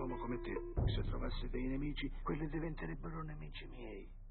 uomo come te, se trovasse dei nemici, quelli diventerebbero nemici miei.